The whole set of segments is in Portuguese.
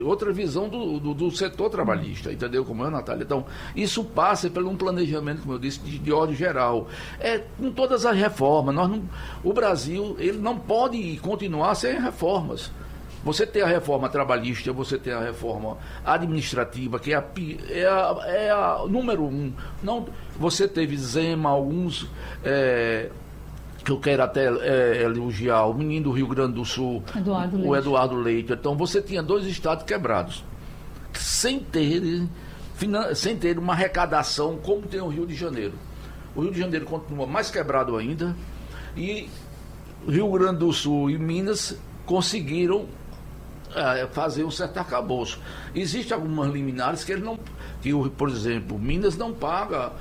outra visão do setor trabalhista, entendeu como é, Natália? Então, isso passa por um planejamento, como eu disse, de ordem geral. Com todas as reformas, o Brasil ele não pode continuar sem reformas. Você tem a reforma trabalhista, você tem a reforma administrativa, que é a número 1. Não, você teve Zema, alguns... que eu quero até elogiar, o menino do Rio Grande do Sul, o Eduardo Leite. Então, você tinha 2 estados quebrados, sem ter uma arrecadação como tem o Rio de Janeiro. O Rio de Janeiro continua mais quebrado ainda, e Rio Grande do Sul e Minas conseguiram fazer um certo arcabouço. Existem algumas liminares que por exemplo, Minas não paga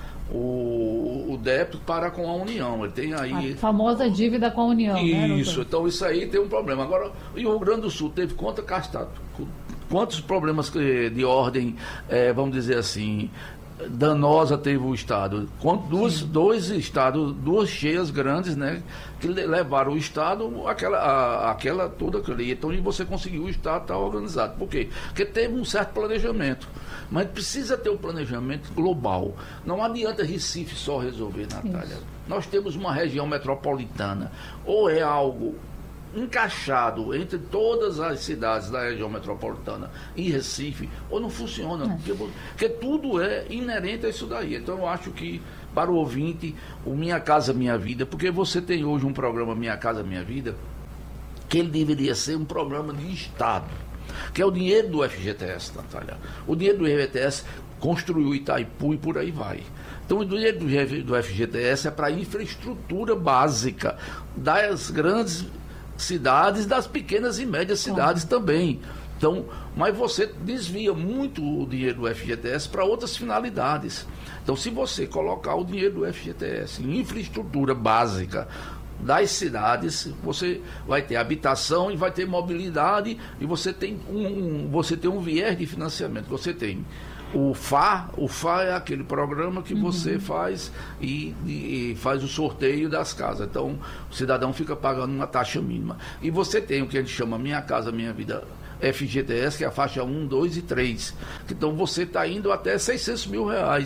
o débito para com a União. Ele tem aí... A famosa dívida com a União, isso, né, então isso aí tem um problema. Agora, o Rio Grande do Sul teve quantos problemas de ordem, vamos dizer assim, danosa teve o Estado? Dois estados, 2 cheias grandes, né, que levaram o Estado aquela toda aquela. Então, você conseguiu o Estado estar organizado. Por quê? Porque teve um certo planejamento. Mas precisa ter um planejamento global. Não adianta Recife só resolver, Natália. Isso. Nós temos uma região metropolitana. Ou é algo encaixado entre todas as cidades da região metropolitana e Recife, ou não funciona. Porque tudo é inerente a isso daí. Então, eu acho que, para o ouvinte, o Minha Casa Minha Vida, porque você tem hoje um programa Minha Casa Minha Vida, que ele deveria ser um programa de Estado, que é o dinheiro do FGTS, Natália. O dinheiro do FGTS construiu Itaipu e por aí vai. Então, o dinheiro do FGTS é para a infraestrutura básica das grandes cidades, das pequenas e médias cidades também. Então, mas você desvia muito o dinheiro do FGTS para outras finalidades. Então, se você colocar o dinheiro do FGTS em infraestrutura básica das cidades, você vai ter habitação e vai ter mobilidade, e você tem um viés de financiamento. Você tem o FA é aquele programa que você faz e faz o sorteio das casas. Então, o cidadão fica pagando uma taxa mínima. E você tem o que a gente chama Minha Casa Minha Vida FGTS, que é a faixa 1, 2 e 3. Então, você está indo até R$600 mil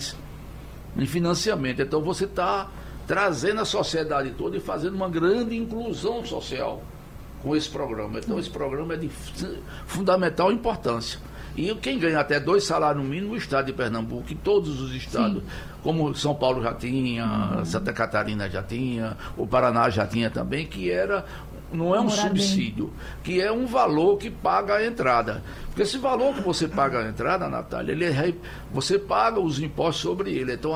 em financiamento. Então, você está trazendo a sociedade toda e fazendo uma grande inclusão social com esse programa. Então, esse programa é de fundamental importância. E quem ganha até 2 salários mínimos, o estado de Pernambuco, e todos os estados, como São Paulo já tinha, Santa Catarina já tinha, o Paraná já tinha também, que não é um subsídio, que é um valor que paga a entrada. Porque esse valor que você paga a entrada, Natália, você paga os impostos sobre ele. Então,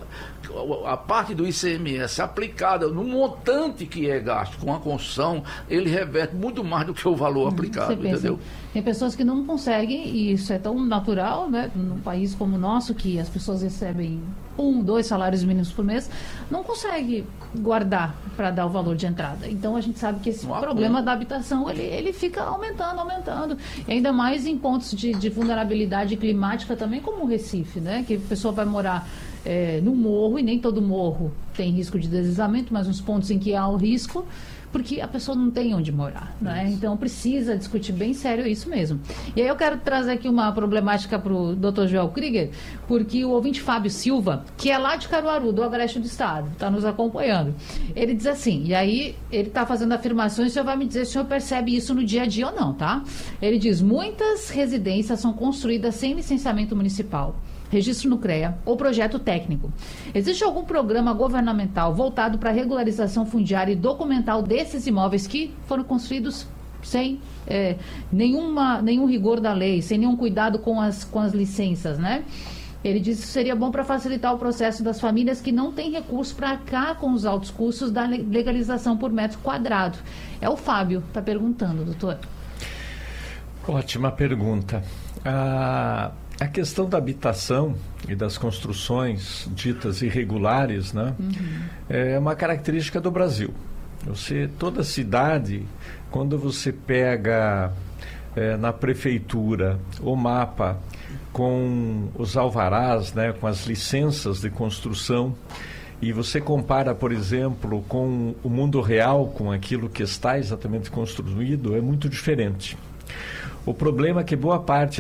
a parte do ICMS aplicada no montante que é gasto com a construção, ele reverte muito mais do que o valor aplicado, entendeu? Tem pessoas que não conseguem, e isso é tão natural, né, num país como o nosso, que as pessoas recebem 1, 2 salários mínimos por mês, não consegue guardar para dar o valor de entrada. Então, a gente sabe que esse problema da habitação, ele fica aumentando. E ainda mais em pontos de vulnerabilidade climática também, como o Recife, né, que a pessoa vai morar no morro, e nem todo morro tem risco de deslizamento, mas nos pontos em que há o risco, porque a pessoa não tem onde morar, né? Então precisa discutir bem sério isso mesmo. E aí eu quero trazer aqui uma problemática para o Dr. Joel Krieger, porque o ouvinte Fábio Silva, que é lá de Caruaru, do Agreste do Estado, está nos acompanhando. Ele diz assim, e aí ele está fazendo afirmações, o senhor vai me dizer se o senhor percebe isso no dia a dia ou não, tá? Ele diz, muitas residências são construídas sem licenciamento municipal, registro no CREA ou projeto técnico. Existe algum programa governamental voltado para a regularização fundiária e documental desses imóveis que foram construídos sem nenhum rigor da lei, sem nenhum cuidado com as licenças, né? Ele diz que seria bom para facilitar o processo das famílias que não têm recurso para arcar com os altos custos da legalização por metro quadrado. É o Fábio, está perguntando, doutor. Ótima pergunta. A questão da habitação e das construções ditas irregulares, né, é uma característica do Brasil. Toda cidade, quando você pega na prefeitura o mapa com os alvarás, né, com as licenças de construção, e você compara, por exemplo, com o mundo real, com aquilo que está exatamente construído, é muito diferente. O problema é que boa parte